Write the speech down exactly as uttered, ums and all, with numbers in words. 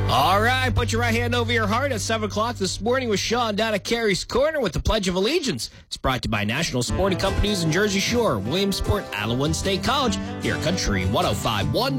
All right, put your right hand over your heart at seven o'clock this morning with Sean down at Carrie's Corner with the Pledge of Allegiance. It's brought to you by National Sporting Companies in Jersey Shore, Williamsport, Alawin State College, your country one oh five point one.